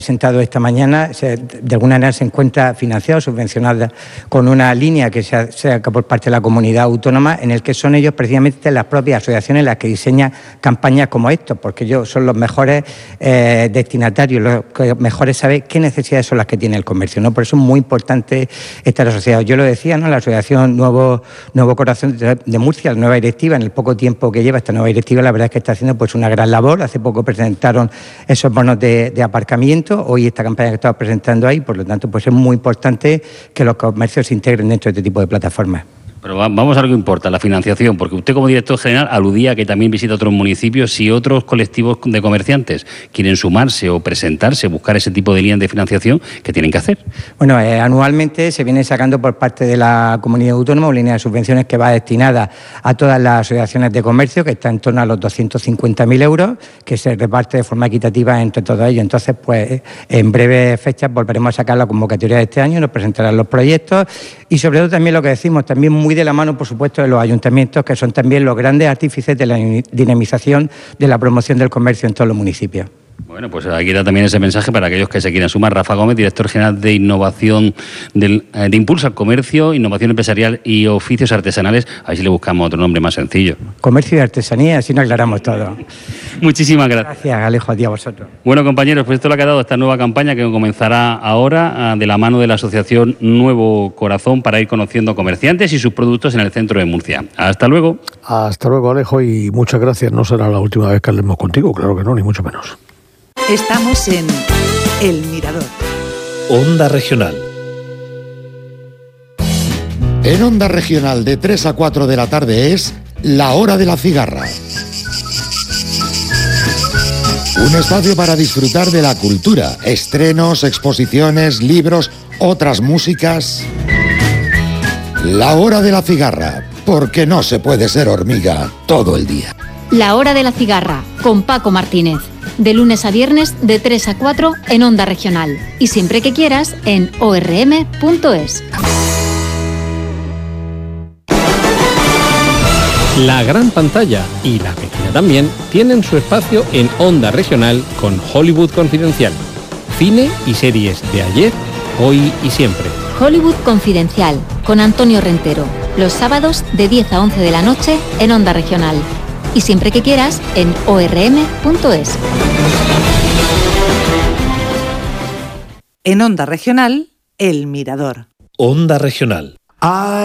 presentado esta mañana, de alguna manera se encuentra financiado, subvencionada con una línea que se saca por parte de la comunidad autónoma, en el que son ellos precisamente las propias asociaciones las que diseñan campañas como esto, porque ellos son los mejores destinatarios, los que mejores saben qué necesidades son las que tiene el comercio, ¿no? Por eso es muy importante estar asociado. Yo lo decía, ¿no? La asociación Nuevo Corazón de Murcia, la nueva directiva, en el poco tiempo que lleva esta nueva directiva, la verdad es que está haciendo pues una gran labor. Hace poco presentaron esos bonos de aparcamiento. Hoy esta campaña que estamos presentando ahí, por lo tanto, pues es muy importante que los comercios se integren dentro de este tipo de plataformas. Pero vamos a lo que importa, la financiación, porque usted como director general aludía que también visita otros municipios. Si otros colectivos de comerciantes quieren sumarse o presentarse, buscar ese tipo de líneas de financiación, ¿qué tienen que hacer? Bueno, anualmente se viene sacando por parte de la comunidad autónoma una línea de subvenciones que va destinada a todas las asociaciones de comercio, que está en torno a los 250.000 euros, que se reparte de forma equitativa entre todos ellos. Entonces, pues en breves fechas volveremos a sacar la convocatoria de este año, nos presentarán los proyectos y sobre todo también lo que decimos, también muy de la mano, por supuesto, de los ayuntamientos, que son también los grandes artífices de la dinamización de la promoción del comercio en todos los municipios. Bueno, pues aquí da también ese mensaje para aquellos que se quieran sumar. Rafa Gómez, director general de Innovación, de Impulso al Comercio, Innovación Empresarial y Oficios Artesanales. A ver si le buscamos otro nombre más sencillo. Comercio y artesanía, así nos aclaramos todo. Muchísimas gracias. Gracias, Alejo, a ti, a vosotros. Bueno, compañeros, pues esto lo ha quedado esta nueva campaña que comenzará ahora de la mano de la Asociación Nuevo Corazón para ir conociendo comerciantes y sus productos en el centro de Murcia. Hasta luego. Hasta luego, Alejo, y muchas gracias. No será la última vez que hablemos contigo, claro que no, ni mucho menos. Estamos en El Mirador. Onda Regional. En Onda Regional de 3 a 4 de la tarde es La Hora de la Cigarra. Un espacio para disfrutar de la cultura, estrenos, exposiciones, libros, otras músicas. La Hora de la Cigarra, porque no se puede ser hormiga todo el día. La Hora de la Cigarra, con Paco Martínez. De lunes a viernes, de 3 a 4 en Onda Regional. Y siempre que quieras, en orm.es. La gran pantalla y la pequeña también tienen su espacio en Onda Regional con Hollywood Confidencial. Cine y series de ayer, hoy y siempre. Hollywood Confidencial, con Antonio Rentero. Los sábados de 10 a 11 de la noche en Onda Regional. Y siempre que quieras, en orm.es. En Onda Regional, El Mirador. Onda Regional.